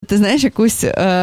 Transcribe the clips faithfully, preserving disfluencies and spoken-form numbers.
ти знаєш, якусь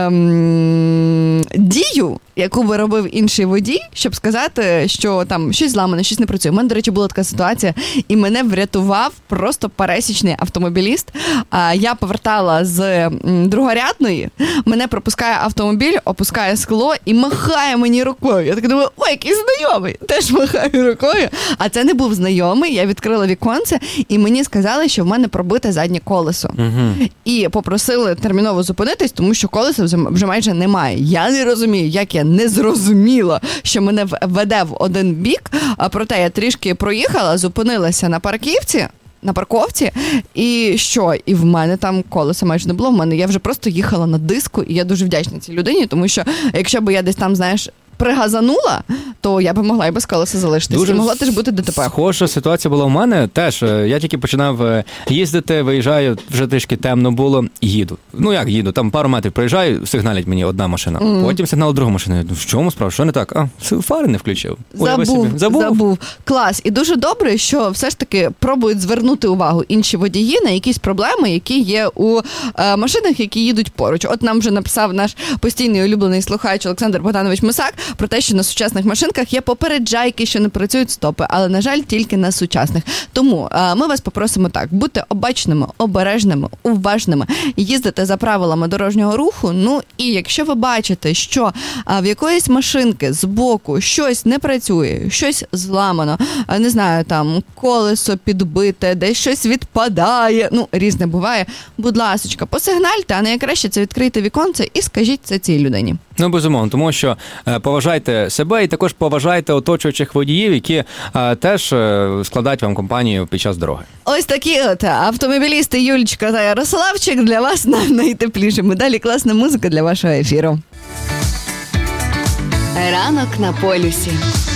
ем, дію, яку би робив інший водій, щоб сказати, що там щось зламане, щось не працює. У мене, до речі, була така ситуація, і мене врятував просто пересічний автомобіліст. А, я повертала з м, другорядної, мене пропускає автомобіль, опускає скло і махає мені рукою. Я так думаю, ой, який знайомий, теж махає рукою. А це не був знайомий, я відкрила віконце, і мені сказали, що в мене пробите заднє колесо. Угу. І попросили терміново зупинитись, тому що колеса вже, вже майже немає. Я не розумію, як я не зрозуміла, що мене веде в один бік, а проте я трішки проїхала, зупинилася на парківці, на парковці, і що? І в мене там колеса майже не було. В мене я вже просто їхала на диску, і я дуже вдячна цій людині, тому що якщо б я десь там, знаєш, пригазанула, то я б могла і без колеса залишитись. Дуже і могла теж бути ДТП. Схожа ситуація була у мене теж. Я тільки починав їздити, виїжджаю, вже трішки темно було, їду. Ну як їду, там пару метрів проїжджаю, сигналять мені одна машина. Mm. Потім сигнал друга машина. В чому справа? Що не так? А, фари не включив. Забув, Ой, забув, забув. Клас. І дуже добре, що все ж таки пробують звернути увагу інші водії на якісь проблеми, які є у е, машинах, які їдуть поруч. От нам вже написав наш постійний улюблений слухач Олександр Богданович Мисак про те, що на сучасних машинках є попереджайки, що не працюють стопи, але, на жаль, тільки на сучасних. Тому е, ми вас попросимо так, будьте обачними, обережними, уважними, їздити за правилами дорожнього руху. Ну і якщо ви бачите, що е, в якоїсь машинки збоку щось не працює, щось зламано, е, не знаю, там колесо підбите, десь щось відпадає, ну, різне буває, будь ласочка, посигнальте, а найкраще це відкрийте віконце і скажіть це цій людині. Ну, безумовно, тому що е, поважайте себе і також поважайте оточуючих водіїв, які е, теж е, складають вам компанію під час дороги. Ось такі от автомобілісти Юлічка та Ярославчик для вас найтеплішими. Далі класна музика для вашого ефіру. Ранок на полюсі.